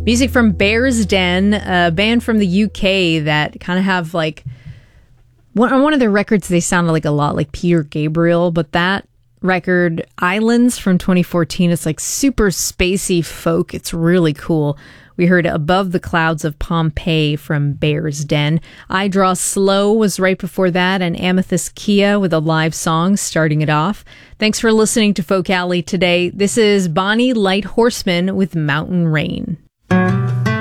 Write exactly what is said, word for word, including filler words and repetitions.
Music from Bears Den, a band from the U K that kind of have like, one, on one of their records they sounded like a lot like Peter Gabriel, but that record, Islands from twenty fourteen, it's like super spacey folk. It's really cool. We heard Above the Clouds of Pompeii from Bears Den. I Draw Slow was right before that, and Amethyst Kia with a live song starting it off. Thanks for listening to Folk Alley today. This is Bonnie Light Horseman with Mountain Rain.